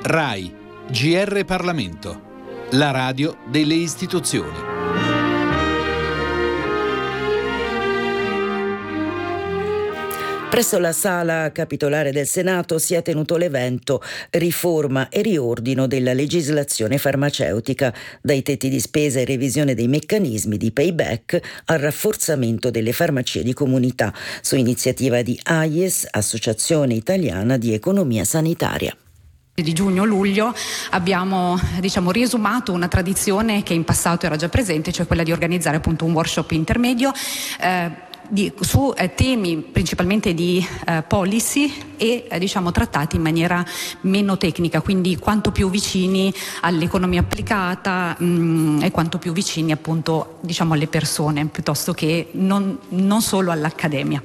RAI, GR Parlamento, la radio delle istituzioni. Presso la Sala Capitolare del Senato si è tenuto l'evento Riforma e riordino della legislazione farmaceutica, dai tetti di spesa e revisione dei meccanismi di payback al rafforzamento delle farmacie di comunità, su iniziativa di AIES, Associazione Italiana di Economia Sanitaria. Di giugno-luglio abbiamo riesumato una tradizione che in passato era già presente, cioè quella di organizzare appunto un workshop intermedio su temi principalmente di policy e trattati in maniera meno tecnica, quindi quanto più vicini all'economia applicata e quanto più vicini appunto alle persone, piuttosto che non solo all'accademia.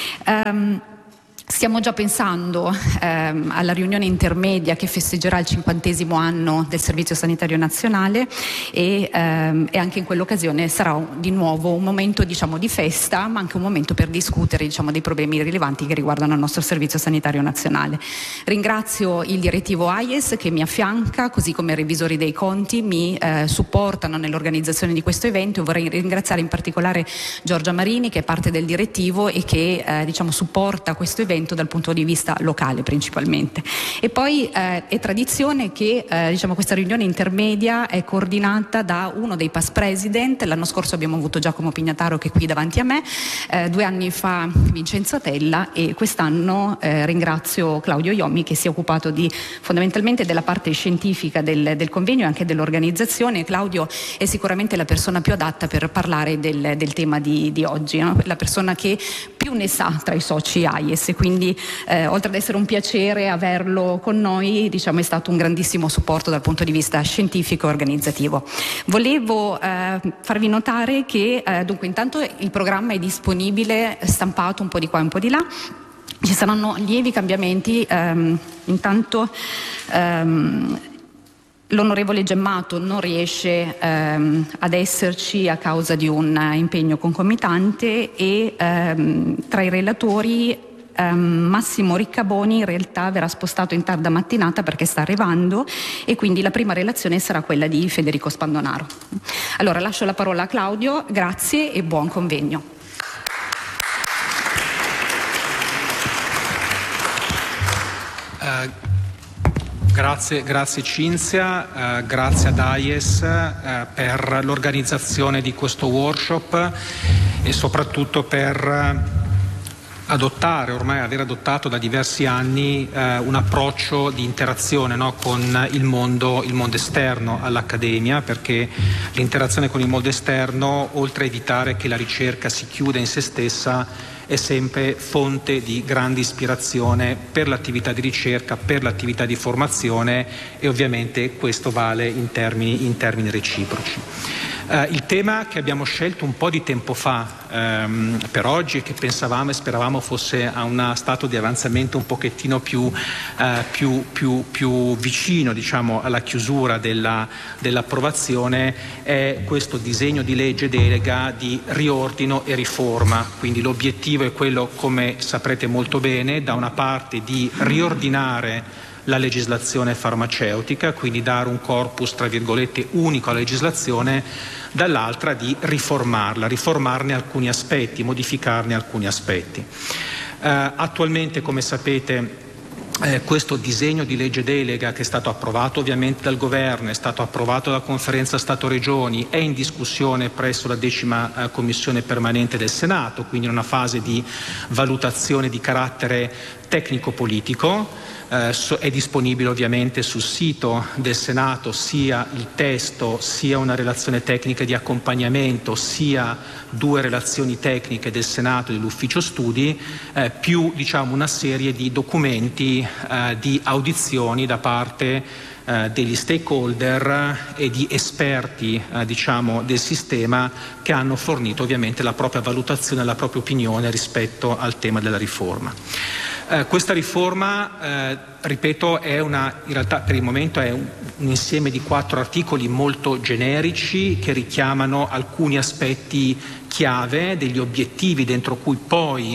Stiamo già pensando alla riunione intermedia che festeggerà il 50° anno del Servizio Sanitario Nazionale e anche in quell'occasione sarà di nuovo un momento di festa, ma anche un momento per discutere dei problemi rilevanti che riguardano il nostro Servizio Sanitario Nazionale. Ringrazio il direttivo AIES che mi affianca, così come i revisori dei conti mi supportano nell'organizzazione di questo evento. Vorrei ringraziare in particolare Giorgia Marini, che è parte del direttivo e che supporta questo evento dal punto di vista locale principalmente. E poi è tradizione che questa riunione intermedia è coordinata da uno dei past president. L'anno scorso abbiamo avuto Giacomo Pignataro, che è qui davanti a me, 2 anni fa Vincenzo Atella, e quest'anno ringrazio Claudio Iomi, che si è occupato fondamentalmente della parte scientifica del convegno e anche dell'organizzazione. Claudio è sicuramente la persona più adatta per parlare del tema di oggi, no? La persona che più ne sa tra i soci AIES, quindi oltre ad essere un piacere averlo con noi, è stato un grandissimo supporto dal punto di vista scientifico e organizzativo. Volevo farvi notare che dunque intanto il programma è disponibile stampato un po' di qua e un po' di là. Ci saranno lievi cambiamenti, intanto l'onorevole Gemmato non riesce ad esserci a causa di un impegno concomitante e tra i relatori Massimo Riccaboni in realtà verrà spostato in tarda mattinata perché sta arrivando, e quindi la prima relazione sarà quella di Federico Spandonaro. Allora lascio la parola a Claudio, grazie e buon convegno. Grazie Cinzia, grazie ad AIES per l'organizzazione di questo workshop e soprattutto per aver adottato da diversi anni un approccio di interazione, no, con il mondo esterno all'accademia, perché l'interazione con il mondo esterno, oltre a evitare che la ricerca si chiuda in se stessa, è sempre fonte di grande ispirazione per l'attività di ricerca, per l'attività di formazione, e ovviamente questo vale in termini reciproci. Il tema che abbiamo scelto un po' di tempo fa per oggi, e che pensavamo e speravamo fosse a uno stato di avanzamento un pochettino più vicino, alla chiusura dell'approvazione, è questo disegno di legge delega di riordino e riforma. Quindi l'obiettivo è quello, come saprete molto bene, da una parte di riordinare la legislazione farmaceutica, quindi dare un corpus tra virgolette unico alla legislazione, dall'altra di riformarne alcuni aspetti, modificarne alcuni aspetti. Attualmente, come sapete, questo disegno di legge delega, che è stato approvato ovviamente dal Governo, è stato approvato dalla Conferenza Stato-Regioni, è in discussione presso la 10ª Commissione permanente del Senato, quindi in una fase di valutazione di carattere tecnico-politico. È disponibile ovviamente sul sito del Senato sia il testo, sia una relazione tecnica di accompagnamento, sia 2 relazioni tecniche del Senato e dell'Ufficio Studi, più una serie di documenti di audizioni da parte degli stakeholder e di esperti del sistema, che hanno fornito ovviamente la propria valutazione e la propria opinione rispetto al tema della riforma. Questa riforma, ripeto, in realtà per il momento è un insieme di 4 articoli molto generici che richiamano alcuni aspetti chiave, degli obiettivi dentro cui poi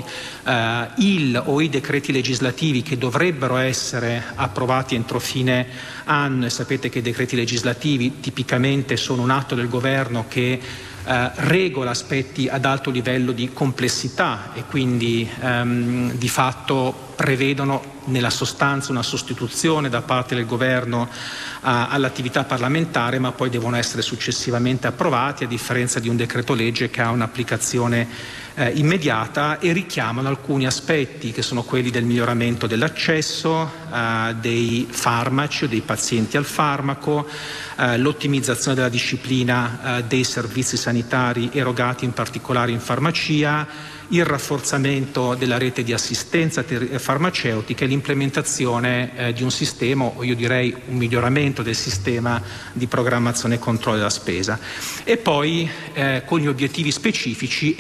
il o i decreti legislativi che dovrebbero essere approvati entro fine anno, e sapete che i decreti legislativi tipicamente sono un atto del governo che regola aspetti ad alto livello di complessità e quindi di fatto prevedono nella sostanza una sostituzione da parte del governo all'attività parlamentare, ma poi devono essere successivamente approvati, a differenza di un decreto legge che ha un'applicazione immediata, e richiamano alcuni aspetti che sono quelli del miglioramento dell'accesso dei farmaci o dei pazienti al farmaco, l'ottimizzazione della disciplina dei servizi sanitari erogati in particolare in farmacia, il rafforzamento della rete di assistenza farmaceutica e l'implementazione di un sistema, o io direi un miglioramento del sistema di programmazione e controllo della spesa. E poi con gli obiettivi specifici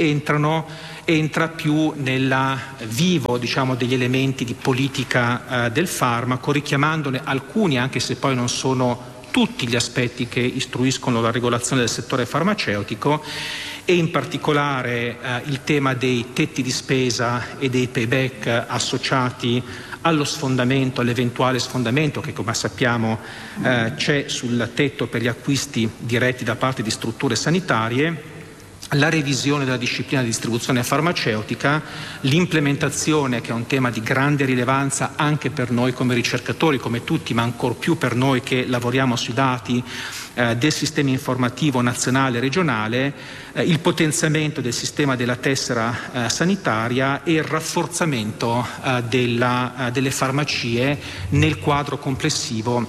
entra più nel vivo, diciamo, degli elementi di politica del farmaco, richiamandone alcuni, anche se poi non sono tutti gli aspetti che istruiscono la regolazione del settore farmaceutico, e in particolare il tema dei tetti di spesa e dei payback associati allo sfondamento, all'eventuale sfondamento che, come sappiamo, c'è sul tetto per gli acquisti diretti da parte di strutture sanitarie, la revisione della disciplina di distribuzione farmaceutica, l'implementazione, che è un tema di grande rilevanza anche per noi come ricercatori, come tutti, ma ancor più per noi che lavoriamo sui dati, del sistema informativo nazionale e regionale, il potenziamento del sistema della tessera sanitaria e il rafforzamento delle farmacie nel quadro complessivo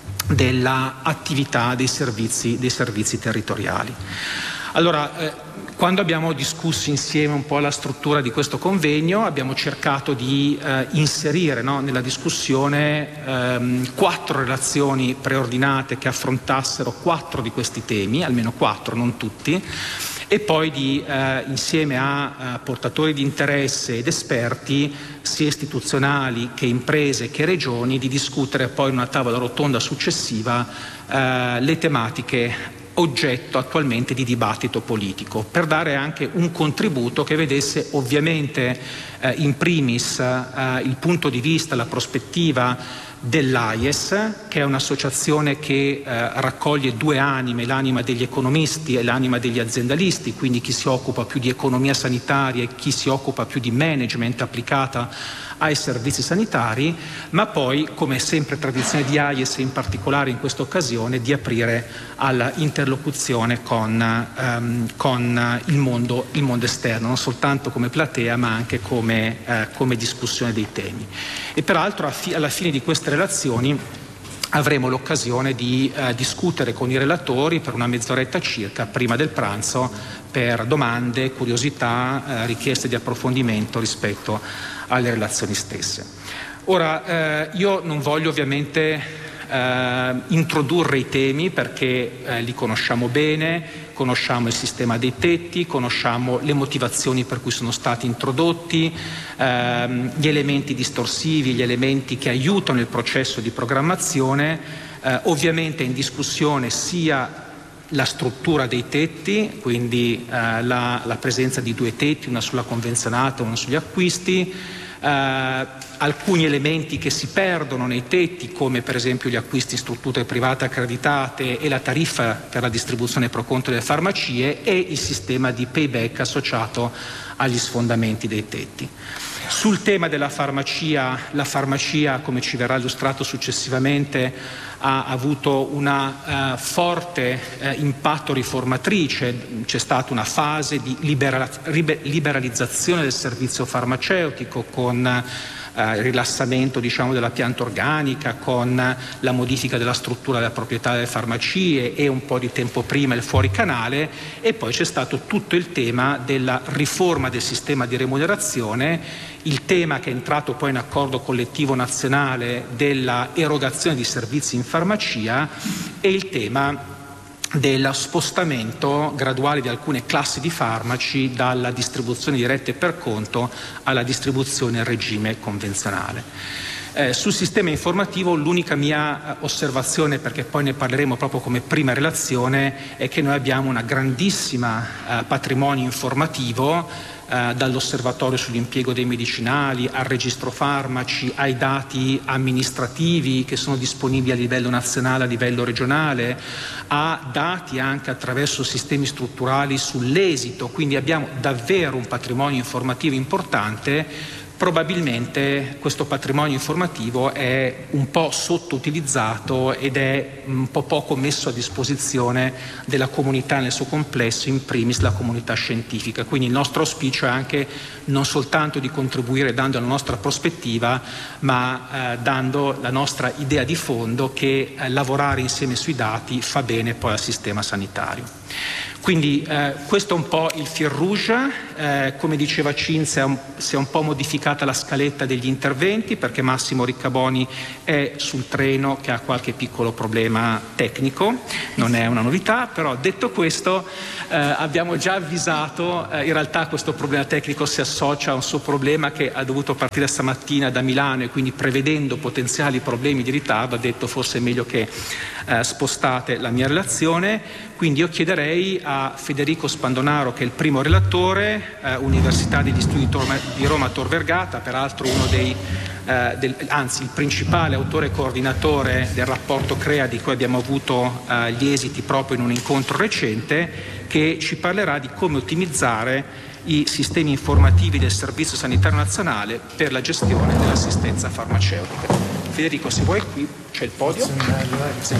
dell'attività dei servizi territoriali. Allora, quando abbiamo discusso insieme un po' la struttura di questo convegno, abbiamo cercato di inserire nella discussione 4 relazioni preordinate che affrontassero 4 di questi temi, almeno 4, non tutti, e poi insieme a portatori di interesse ed esperti, sia istituzionali che imprese che regioni, di discutere poi in una tavola rotonda successiva le tematiche oggetto attualmente di dibattito politico, per dare anche un contributo che vedesse ovviamente in primis il punto di vista, la prospettiva dell'AIES, che è un'associazione che raccoglie 2 anime, l'anima degli economisti e l'anima degli aziendalisti, quindi chi si occupa più di economia sanitaria e chi si occupa più di management applicata ai servizi sanitari, ma poi, come sempre tradizione di AIES, in particolare in questa occasione, di aprire alla interlocuzione con il mondo esterno, non soltanto come platea ma anche come discussione dei temi. E peraltro alla fine di queste relazioni avremo l'occasione di discutere con i relatori per una mezz'oretta circa prima del pranzo per domande, curiosità, richieste di approfondimento rispetto alle relazioni stesse. Ora, io non voglio ovviamente introdurre i temi perché li conosciamo bene, conosciamo il sistema dei tetti, conosciamo le motivazioni per cui sono stati introdotti, gli elementi distorsivi, gli elementi che aiutano il processo di programmazione. Ovviamente in discussione sia la struttura dei tetti, quindi la presenza di 2 tetti, una sulla convenzionata e una sugli acquisti, alcuni elementi che si perdono nei tetti, come per esempio gli acquisti in strutture private accreditate e la tariffa per la distribuzione pro conto delle farmacie, e il sistema di payback associato agli sfondamenti dei tetti. Sul tema della farmacia, la farmacia, come ci verrà illustrato successivamente, ha avuto una forte impatto riformatrice. C'è stata una fase di liberalizzazione del servizio farmaceutico con il rilassamento, diciamo, della pianta organica, con la modifica della struttura della proprietà delle farmacie e un po' di tempo prima il fuori canale, e poi c'è stato tutto il tema della riforma del sistema di remunerazione, il tema che è entrato poi in accordo collettivo nazionale della erogazione di servizi in farmacia, e il tema del spostamento graduale di alcune classi di farmaci dalla distribuzione diretta e per conto alla distribuzione in regime convenzionale. Sul sistema informativo l'unica mia osservazione, perché poi ne parleremo proprio come prima relazione, è che noi abbiamo una grandissima patrimonio informativo, dall'osservatorio sull'impiego dei medicinali al registro farmaci, ai dati amministrativi che sono disponibili a livello nazionale, a livello regionale, a dati anche attraverso sistemi strutturali sull'esito, quindi abbiamo davvero un patrimonio informativo importante. Probabilmente questo patrimonio informativo è un po' sottoutilizzato ed è un po' poco messo a disposizione della comunità nel suo complesso, in primis la comunità scientifica. Quindi il nostro auspicio è anche non soltanto di contribuire dando la nostra prospettiva, ma dando la nostra idea di fondo che lavorare insieme sui dati fa bene poi al sistema sanitario. Quindi questo è un po' il fil rouge. Come diceva Cinzia, si è un po' modificata la scaletta degli interventi perché Massimo Riccaboni è sul treno che ha qualche piccolo problema tecnico, non è una novità, però detto questo abbiamo già avvisato, in realtà questo problema tecnico si associa a un suo problema che ha dovuto partire stamattina da Milano e quindi prevedendo potenziali problemi di ritardo ha detto forse è meglio che spostate la mia relazione. Quindi io chiederei a Federico Spandonaro, che è il primo relatore, Università degli Studi di Roma Tor Vergata, peraltro uno anzi il principale autore e coordinatore del rapporto CREA di cui abbiamo avuto gli esiti proprio in un incontro recente, che ci parlerà di come ottimizzare i sistemi informativi del Servizio Sanitario Nazionale per la gestione dell'assistenza farmaceutica. Federico, se vuoi qui c'è il podio. Sì.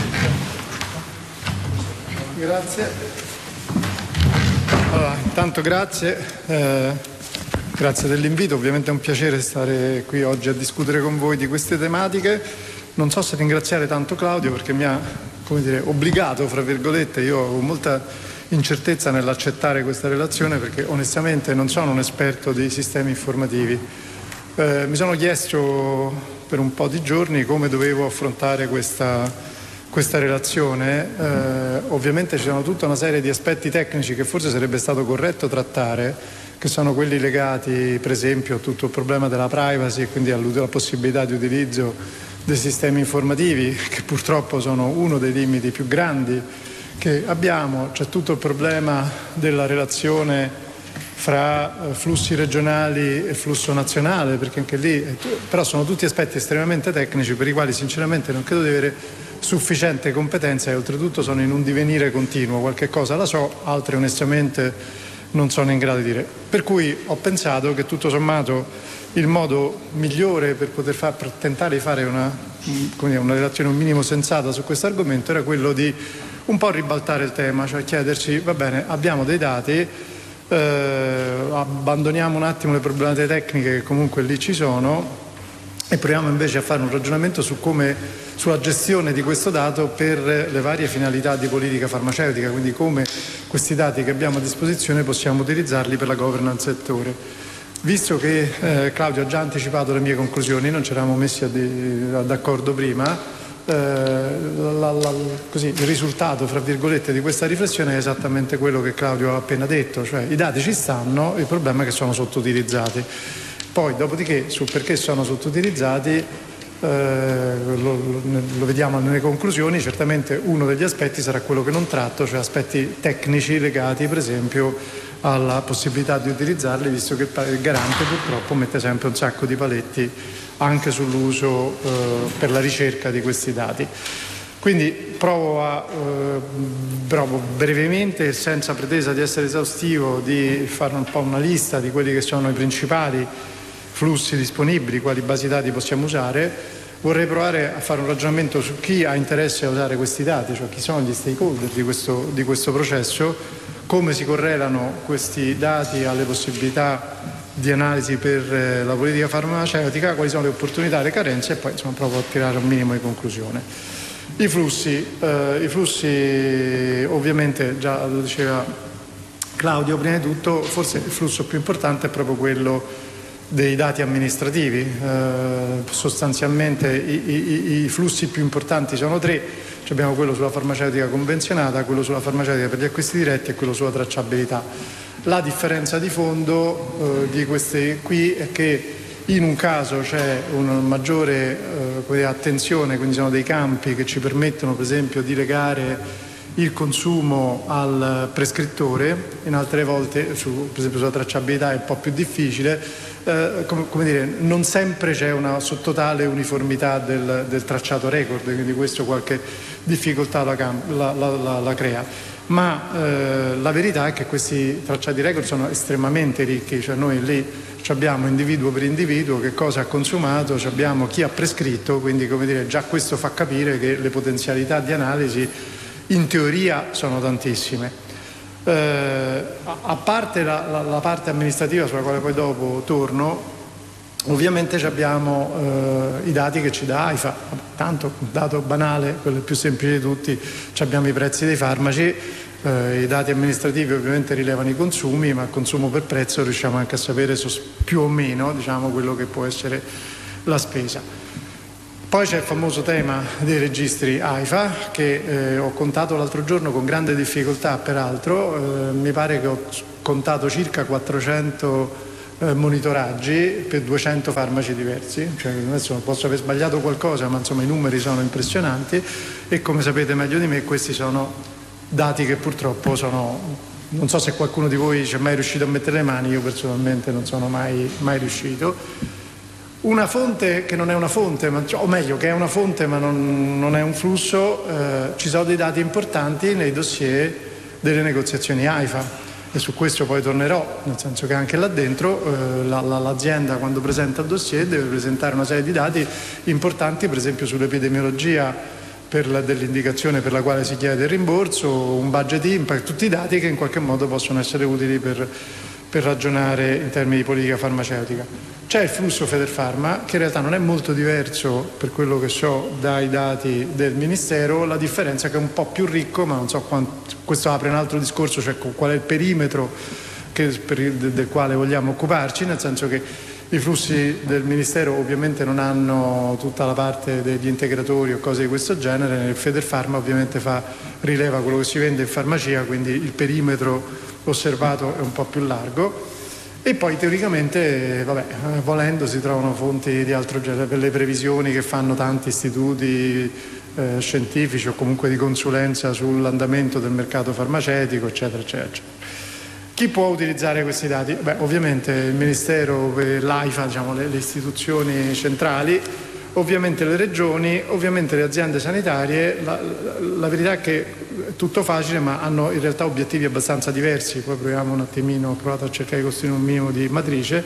Grazie. Allora, intanto grazie dell'invito, ovviamente è un piacere stare qui oggi a discutere con voi di queste tematiche. Non so se ringraziare tanto Claudio perché mi ha, obbligato, fra virgolette. Io ho molta incertezza nell'accettare questa relazione perché onestamente non sono un esperto di sistemi informativi. Mi sono chiesto per un po' di giorni come dovevo affrontare questa relazione. Ovviamente ci sono tutta una serie di aspetti tecnici che forse sarebbe stato corretto trattare, che sono quelli legati per esempio a tutto il problema della privacy e quindi alla possibilità di utilizzo dei sistemi informativi, che purtroppo sono uno dei limiti più grandi che abbiamo. C'è tutto il problema della relazione fra flussi regionali e flusso nazionale, perché anche lì però sono tutti aspetti estremamente tecnici per i quali sinceramente non credo di avere sufficiente competenza e oltretutto sono in un divenire continuo. Qualche cosa la so, altre onestamente non sono in grado di dire. Per cui ho pensato che tutto sommato il modo migliore per per tentare di fare una relazione un minimo sensata su questo argomento era quello di un po' ribaltare il tema, cioè chiederci, va bene, abbiamo dei dati, abbandoniamo un attimo le problematiche tecniche che comunque lì ci sono e proviamo invece a fare un ragionamento sulla gestione di questo dato per le varie finalità di politica farmaceutica, quindi come questi dati che abbiamo a disposizione possiamo utilizzarli per la governance settore. Visto che Claudio ha già anticipato le mie conclusioni, non ci eravamo messi d'accordo prima, il risultato, fra virgolette, di questa riflessione è esattamente quello che Claudio ha appena detto, cioè i dati ci stanno, il problema è che sono sottoutilizzati. Poi, dopodiché, sul perché sono sottoutilizzati, lo vediamo nelle conclusioni. Certamente uno degli aspetti sarà quello che non tratto, cioè aspetti tecnici legati, per esempio, alla possibilità di utilizzarli, visto che il garante purtroppo mette sempre un sacco di paletti anche sull'uso per la ricerca di questi dati. Quindi provo brevemente, senza pretesa di essere esaustivo, di fare un po' una lista di quelli che sono i principali flussi disponibili, quali basi dati possiamo usare. Vorrei provare a fare un ragionamento su chi ha interesse a usare questi dati, cioè chi sono gli stakeholder di questo processo, come si correlano questi dati alle possibilità di analisi per la politica farmaceutica, quali sono le opportunità e le carenze e poi provo a tirare un minimo di conclusione. I flussi ovviamente già lo diceva Claudio, prima di tutto forse il flusso più importante è proprio quello dei dati amministrativi. Sostanzialmente i flussi più importanti sono 3. Abbiamo quello sulla farmaceutica convenzionata, quello sulla farmaceutica per gli acquisti diretti e quello sulla tracciabilità. La differenza di fondo di questi qui è che in un caso c'è una maggiore attenzione, quindi sono dei campi che ci permettono per esempio di legare il consumo al prescrittore, in altre volte, per esempio sulla tracciabilità è un po' più difficile, come dire, non sempre c'è una totale uniformità del tracciato record, quindi questo qualche difficoltà la crea. Ma la verità è che questi tracciati record sono estremamente ricchi, cioè noi lì abbiamo individuo per individuo che cosa ha consumato, abbiamo chi ha prescritto, quindi come dire, già questo fa capire che le potenzialità di analisi in teoria sono tantissime. A parte la parte amministrativa sulla quale poi dopo torno, ovviamente abbiamo i dati che ci dà AIFA, tanto un dato banale, quello più semplice di tutti, abbiamo i prezzi dei farmaci, i dati amministrativi ovviamente rilevano i consumi, ma il consumo per prezzo riusciamo anche a sapere più o meno quello che può essere la spesa. Poi c'è il famoso tema dei registri AIFA che ho contato l'altro giorno con grande difficoltà, peraltro mi pare che ho contato circa 400 monitoraggi per 200 farmaci diversi, cioè adesso posso aver sbagliato qualcosa, ma insomma i numeri sono impressionanti e come sapete meglio di me questi sono dati che purtroppo non so se qualcuno di voi ci è mai riuscito a mettere le mani, io personalmente non sono mai riuscito. Una fonte che non è una fonte, o meglio che è una fonte ma non è un flusso, ci sono dei dati importanti nei dossier delle negoziazioni AIFA e su questo poi tornerò, nel senso che anche là dentro l'azienda quando presenta il dossier deve presentare una serie di dati importanti, per esempio sull'epidemiologia dell'indicazione per la quale si chiede il rimborso, un budget impact, tutti i dati che in qualche modo possono essere utili per ragionare in termini di politica farmaceutica. C'è il flusso Federfarma che in realtà non è molto diverso, per quello che so, dai dati del Ministero. La differenza è che è un po' più ricco, ma non so quanto, questo apre un altro discorso, cioè qual è il perimetro del quale vogliamo occuparci, nel senso che i flussi del Ministero ovviamente non hanno tutta la parte degli integratori o cose di questo genere. Nel Federfarma ovviamente rileva quello che si vende in farmacia, quindi il perimetro osservato è un po' più largo. E poi teoricamente, volendo, si trovano fonti di altro genere per le previsioni che fanno tanti istituti scientifici o comunque di consulenza sull'andamento del mercato farmaceutico, eccetera, eccetera, eccetera. Chi può utilizzare questi dati? Ovviamente il Ministero, l'AIFA, le istituzioni centrali, ovviamente le regioni, ovviamente le aziende sanitarie. La verità è che è tutto facile, ma hanno in realtà obiettivi abbastanza diversi. Poi proviamo un attimino, ho provato a cercare di costruire un minimo di matrice.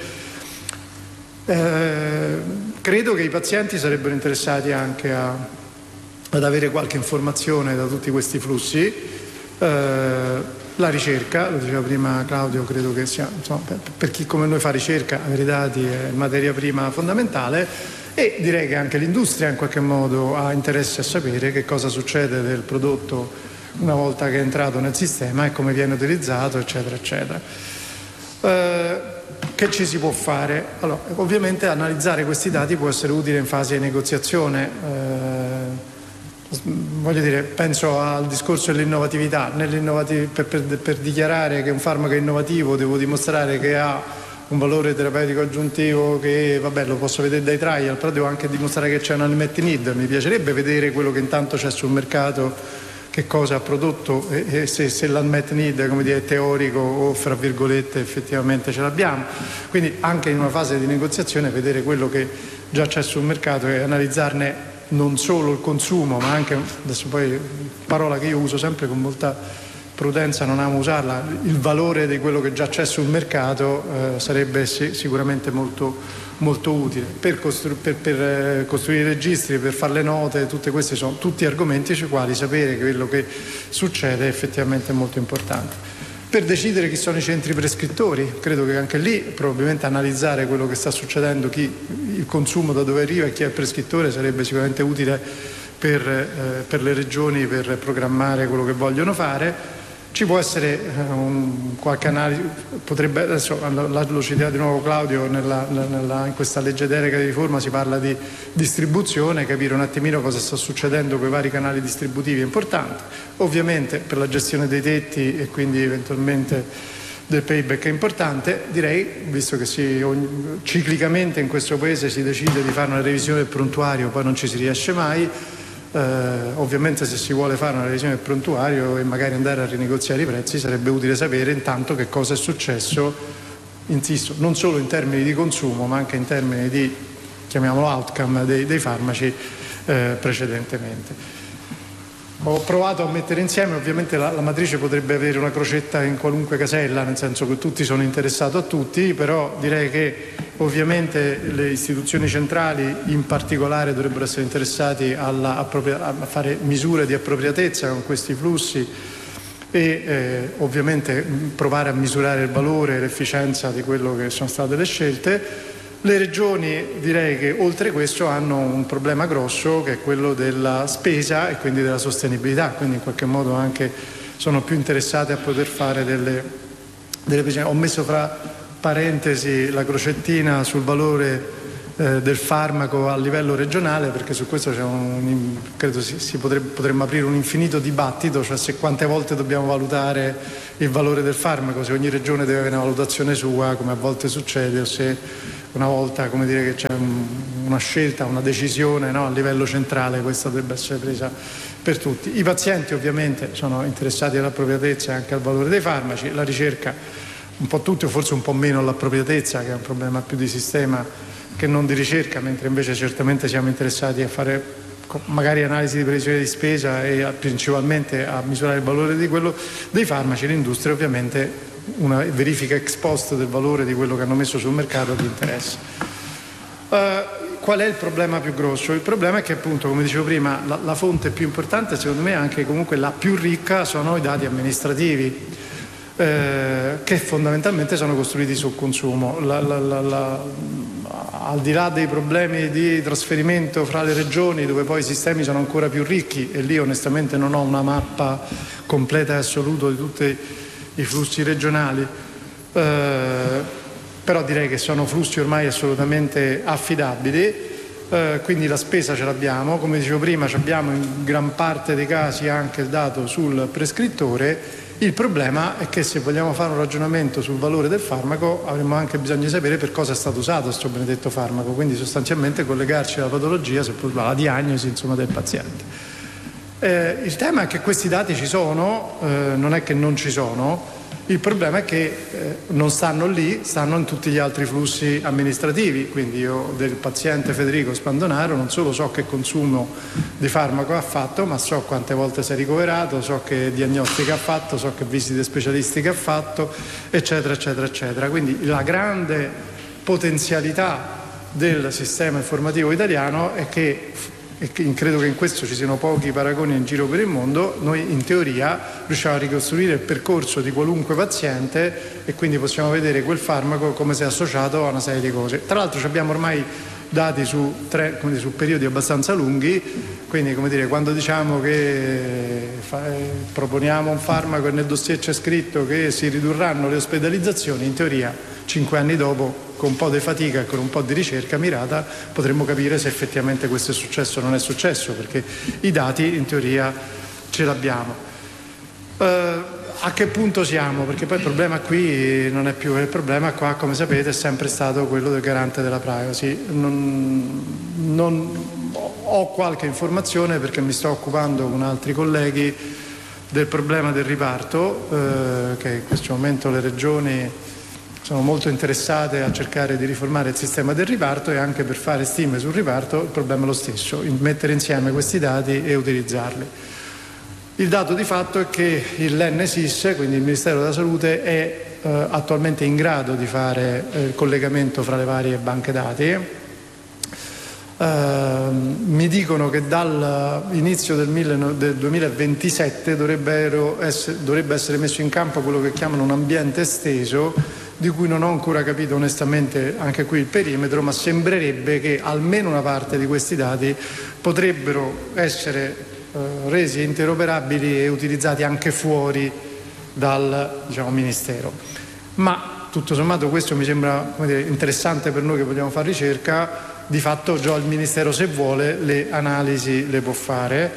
Credo che i pazienti sarebbero interessati anche ad avere qualche informazione da tutti questi flussi. La ricerca, lo diceva prima Claudio, credo che sia, insomma, per chi come noi fa ricerca, avere dati è materia prima fondamentale. E direi che anche l'industria in qualche modo ha interesse a sapere che cosa succede del prodotto una volta che è entrato nel sistema e come viene utilizzato, eccetera, eccetera. Che ci si può fare? Allora, ovviamente analizzare questi dati può essere utile in fase di negoziazione. Voglio dire, penso al discorso dell'innovatività. Per dichiarare che un farmaco è innovativo devo dimostrare che ha un valore terapeutico aggiuntivo che, lo posso vedere dai trial, però devo anche dimostrare che c'è un unmet need. Mi piacerebbe vedere quello che intanto c'è sul mercato, che cosa ha prodotto e se l'unmet need, come dire, è teorico o fra virgolette effettivamente ce l'abbiamo. Quindi anche in una fase di negoziazione vedere quello che già c'è sul mercato e analizzarne non solo il consumo, ma anche, adesso poi parola che io uso sempre con molta prudenza, non amo usarla, il valore di quello che già c'è sul mercato sarebbe sicuramente molto, molto utile per costruire i registri, per fare le note. Tutte queste sono tutti argomenti sui quali sapere che quello che succede è effettivamente molto importante. Per decidere chi sono i centri prescrittori, credo che anche lì probabilmente analizzare quello che sta succedendo, il consumo da dove arriva e chi è il prescrittore sarebbe sicuramente utile per le regioni per programmare quello che vogliono fare. Ci può essere qualche analisi, potrebbe, adesso lo citerà di nuovo Claudio, in questa legge delega di riforma si parla di distribuzione, capire un attimino cosa sta succedendo con i vari canali distributivi è importante. Ovviamente per la gestione dei tetti e quindi eventualmente del payback è importante. Direi, visto che ciclicamente in questo Paese si decide di fare una revisione del prontuario, poi non ci si riesce mai. Ovviamente se si vuole fare una revisione del prontuario e magari andare a rinegoziare i prezzi, sarebbe utile sapere intanto che cosa è successo, insisto, non solo in termini di consumo ma anche in termini di, chiamiamolo outcome, dei farmaci precedentemente. Ho provato a mettere insieme, ovviamente la matrice potrebbe avere una crocetta in qualunque casella, nel senso che tutti sono interessato a tutti, però direi che ovviamente le istituzioni centrali in particolare dovrebbero essere interessati a fare misure di appropriatezza con questi flussi e ovviamente provare a misurare il valore e l'efficienza di quello che sono state le scelte. Le regioni direi che oltre questo hanno un problema grosso che è quello della spesa e quindi della sostenibilità, quindi in qualche modo anche sono più interessate a poter fare delle previsioni. Ho messo fra parentesi la crocettina sul valore del farmaco a livello regionale, perché su questo c'è credo potremmo aprire un infinito dibattito, cioè se quante volte dobbiamo valutare il valore del farmaco, se ogni regione deve avere una valutazione sua, come a volte succede, o se una volta, come dire, che c'è una scelta, una decisione, no, a livello centrale, questa dovrebbe essere presa per tutti. I pazienti ovviamente sono interessati all'appropriatezza e anche al valore dei farmaci, la ricerca un po' tutti o forse un po' meno all'appropriatezza, che è un problema più di sistema che non di ricerca, mentre invece certamente siamo interessati a fare magari analisi di previsione di spesa e principalmente a misurare il valore di quello dei farmaci. L'industria ovviamente una verifica ex post del valore di quello che hanno messo sul mercato di interesse. Qual è il problema più grosso? Il problema è che appunto, come dicevo prima, la fonte più importante, secondo me anche comunque la più ricca, sono i dati amministrativi, che fondamentalmente sono costruiti sul consumo. Al di là dei problemi di trasferimento fra le regioni, dove poi i sistemi sono ancora più ricchi, e lì onestamente non ho una mappa completa e assoluta di tutti i flussi regionali, però direi che sono flussi ormai assolutamente affidabili, quindi la spesa ce l'abbiamo, come dicevo prima abbiamo in gran parte dei casi anche il dato sul prescrittore. Il problema è che se vogliamo fare un ragionamento sul valore del farmaco avremmo anche bisogno di sapere per cosa è stato usato questo benedetto farmaco, quindi sostanzialmente collegarci alla patologia, alla diagnosi insomma del paziente. Il tema è che questi dati ci sono, non è che non ci sono, il problema è che non stanno lì, stanno in tutti gli altri flussi amministrativi, quindi io del paziente Federico Spandonaro non solo so che consumo di farmaco ha fatto, ma so quante volte si è ricoverato, so che diagnostica ha fatto, so che visite specialistiche ha fatto, eccetera, eccetera, eccetera. Quindi la grande potenzialità del sistema informativo italiano è che, e credo che in questo ci siano pochi paragoni in giro per il mondo, noi in teoria riusciamo a ricostruire il percorso di qualunque paziente e quindi possiamo vedere quel farmaco come si è associato a una serie di cose. Tra l'altro abbiamo ormai dati su periodi abbastanza lunghi, quindi come dire, quando diciamo che proponiamo un farmaco e nel dossier c'è scritto che si ridurranno le ospedalizzazioni, in teoria 5 anni dopo, con un po' di fatica e con un po' di ricerca mirata, potremmo capire se effettivamente questo è successo o non è successo, perché i dati in teoria ce l'abbiamo. A che punto siamo? Perché poi il problema qui non è più, il problema qua, come sapete, è sempre stato quello del garante della privacy. Non ho qualche informazione, perché mi sto occupando con altri colleghi del problema del riparto, che in questo momento le regioni sono molto interessate a cercare di riformare il sistema del riparto, e anche per fare stime sul riparto il problema è lo stesso, mettere insieme questi dati e utilizzarli. Il dato di fatto è che l'NSIS, quindi il Ministero della Salute, è attualmente in grado di fare il collegamento fra le varie banche dati. Mi dicono che dall'inizio del 2027 dovrebbe essere messo in campo quello che chiamano un ambiente esteso, di cui non ho ancora capito onestamente anche qui il perimetro, ma sembrerebbe che almeno una parte di questi dati potrebbero essere resi interoperabili e utilizzati anche fuori dal Ministero. Ma tutto sommato questo mi sembra interessante per noi che vogliamo fare ricerca. Di fatto già il Ministero, se vuole, le analisi le può fare.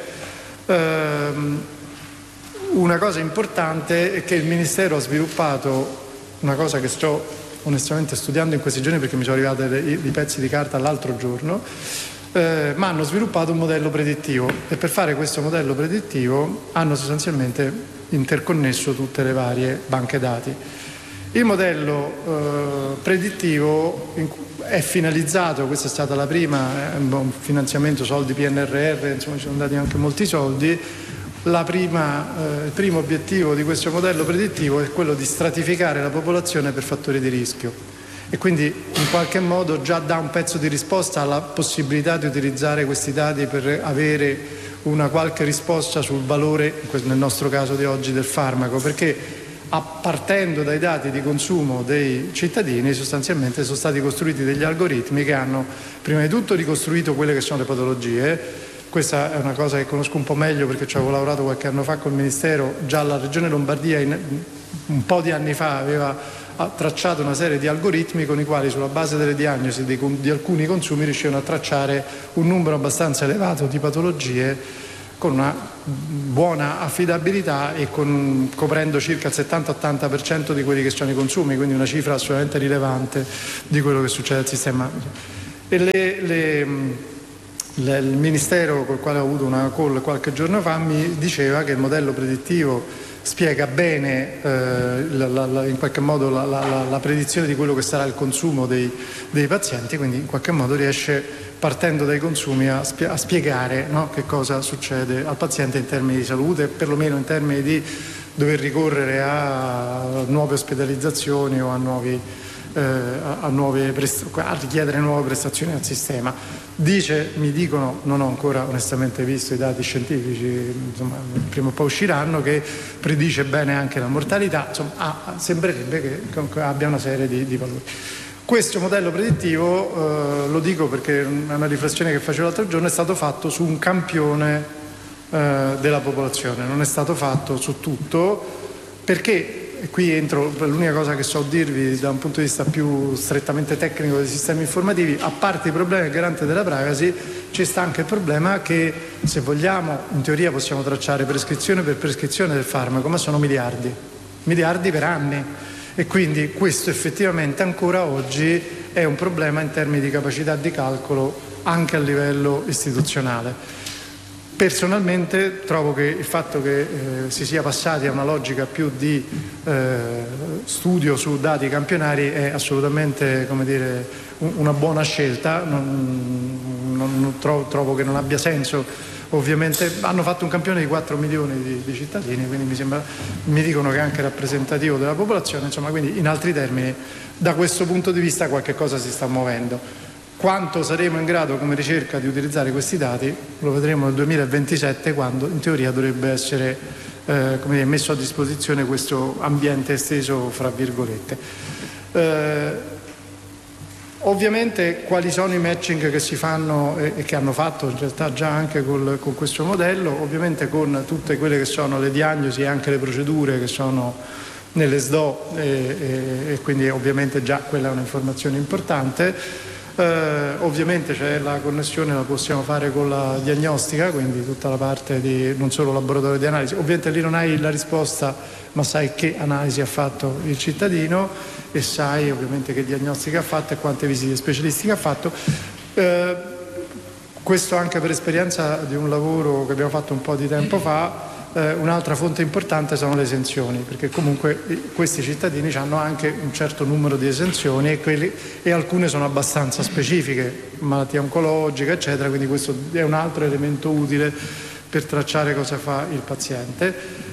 Una cosa importante è che il Ministero ha sviluppato una cosa che sto onestamente studiando in questi giorni, perché mi sono arrivati i pezzi di carta l'altro giorno, ma hanno sviluppato un modello predittivo, e per fare questo modello predittivo hanno sostanzialmente interconnesso tutte le varie banche dati. Il modello predittivo è finalizzato, questa è stata la prima, un finanziamento, soldi PNRR, insomma ci sono andati anche molti soldi. Il primo obiettivo di questo modello predittivo è quello di stratificare la popolazione per fattori di rischio, e quindi in qualche modo già dà un pezzo di risposta alla possibilità di utilizzare questi dati per avere una qualche risposta sul valore, nel nostro caso di oggi, del farmaco, perché partendo dai dati di consumo dei cittadini sostanzialmente sono stati costruiti degli algoritmi che hanno prima di tutto ricostruito quelle che sono le patologie. Questa è una cosa che conosco un po' meglio perché ci avevo lavorato qualche anno fa col Ministero. Già la Regione Lombardia un po' di anni fa aveva tracciato una serie di algoritmi con i quali, sulla base delle diagnosi di alcuni consumi, riuscivano a tracciare un numero abbastanza elevato di patologie con una buona affidabilità e coprendo circa il 70-80% di quelli che sono i consumi, quindi una cifra assolutamente rilevante di quello che succede al sistema. E il Ministero, col quale ho avuto una call qualche giorno fa, mi diceva che il modello predittivo spiega bene in qualche modo la predizione di quello che sarà il consumo dei pazienti, quindi in qualche modo riesce, partendo dai consumi, a spiegare, no, che cosa succede al paziente in termini di salute, perlomeno in termini di dover ricorrere a nuove ospedalizzazioni o a richiedere nuove prestazioni al sistema. Mi dicono, non ho ancora onestamente visto i dati scientifici, insomma, prima o poi usciranno, che predice bene anche la mortalità, insomma, sembrerebbe che comunque abbia una serie di valori. Questo modello predittivo, lo dico perché è una riflessione che facevo l'altro giorno, è stato fatto su un campione della popolazione, non è stato fatto su tutto, perché, e qui entro per l'unica cosa che so dirvi da un punto di vista più strettamente tecnico dei sistemi informativi, a parte i problemi del garante della privacy, ci sta anche il problema che, se vogliamo, in teoria possiamo tracciare prescrizione per prescrizione del farmaco, ma sono miliardi per anni. E quindi questo effettivamente ancora oggi è un problema in termini di capacità di calcolo anche a livello istituzionale. Personalmente trovo che il fatto che si sia passati a una logica più di studio su dati campionari è assolutamente, una buona scelta. Trovo che non abbia senso. Ovviamente hanno fatto un campione di 4 milioni di cittadini, quindi mi dicono che è anche rappresentativo della popolazione, insomma, quindi in altri termini da questo punto di vista qualche cosa si sta muovendo. Quanto saremo in grado come ricerca di utilizzare questi dati lo vedremo nel 2027, quando in teoria dovrebbe essere messo a disposizione questo ambiente esteso, fra virgolette. Ovviamente quali sono i matching che si fanno e che hanno fatto in realtà già anche con questo modello, ovviamente con tutte quelle che sono le diagnosi e anche le procedure che sono nelle SDO e quindi ovviamente già quella è un'informazione importante. Ovviamente c'è la connessione, la possiamo fare con la diagnostica, quindi tutta la parte di non solo laboratorio di analisi. Ovviamente lì non hai la risposta, ma sai che analisi ha fatto il cittadino e sai ovviamente che diagnostica ha fatto e quante visite specialistiche ha fatto. Questo anche per esperienza di un lavoro che abbiamo fatto un po' di tempo fa. Un'altra fonte importante sono le esenzioni, perché comunque questi cittadini hanno anche un certo numero di esenzioni e alcune sono abbastanza specifiche, malattia oncologica eccetera, quindi questo è un altro elemento utile per tracciare cosa fa il paziente.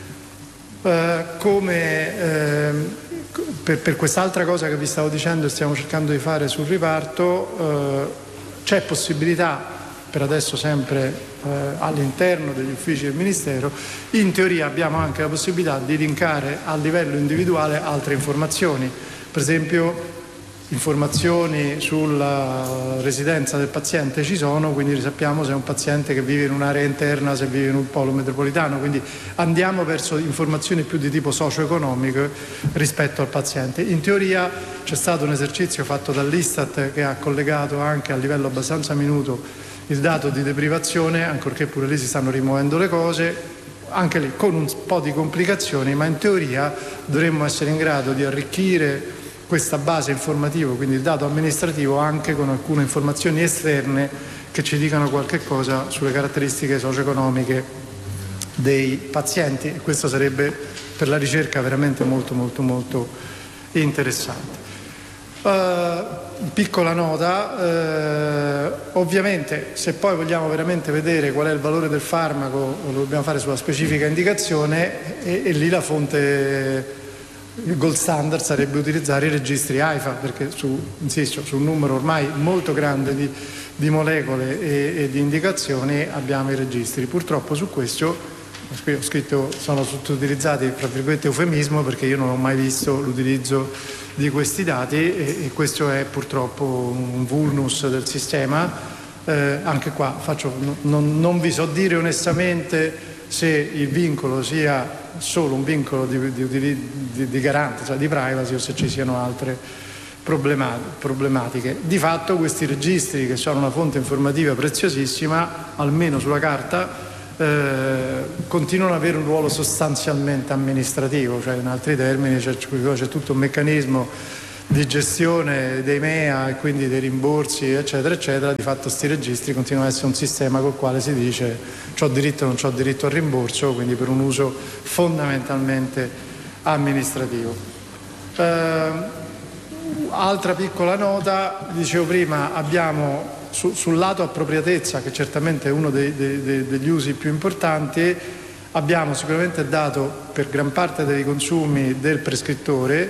Per quest'altra cosa che vi stavo dicendo e stiamo cercando di fare sul riparto, c'è possibilità, per adesso sempre all'interno degli uffici del Ministero, in teoria abbiamo anche la possibilità di linkare a livello individuale altre informazioni. Per esempio informazioni sulla residenza del paziente ci sono, quindi sappiamo se è un paziente che vive in un'area interna, se vive in un polo metropolitano, quindi andiamo verso informazioni più di tipo socio-economico rispetto al paziente. In teoria c'è stato un esercizio fatto dall'Istat che ha collegato anche a livello abbastanza minuto il dato di deprivazione, ancorché pure lì si stanno rimuovendo le cose, anche lì con un po' di complicazioni, ma in teoria dovremmo essere in grado di arricchire questa base informativa, quindi il dato amministrativo, anche con alcune informazioni esterne che ci dicano qualche cosa sulle caratteristiche socio-economiche dei pazienti, e questo sarebbe per la ricerca veramente molto molto molto interessante. Piccola nota, ovviamente se poi vogliamo veramente vedere qual è il valore del farmaco lo dobbiamo fare sulla specifica indicazione e lì la fonte, il gold standard sarebbe utilizzare i registri AIFA, perché insisto, su un numero ormai molto grande di molecole e di indicazioni abbiamo i registri. Purtroppo su questo qui ho scritto sono sottutilizzati, tra virgolette, eufemismo, perché io non ho mai visto l'utilizzo di questi dati e questo è purtroppo un vulnus del sistema. Anche qua non vi so dire onestamente se il vincolo sia solo un vincolo di garante, cioè di privacy, o se ci siano altre problematiche. Di fatto questi registri, che sono una fonte informativa preziosissima, almeno sulla carta, continuano ad avere un ruolo sostanzialmente amministrativo, cioè in altri termini c'è tutto un meccanismo di gestione dei MEA e quindi dei rimborsi eccetera eccetera. Di fatto questi registri continuano ad essere un sistema col quale si dice c'ho diritto o non c'ho diritto al rimborso, quindi per un uso fondamentalmente amministrativo. Altra piccola nota, dicevo prima, abbiamo sul lato appropriatezza, che certamente è uno degli usi più importanti, abbiamo sicuramente dato per gran parte dei consumi del prescrittore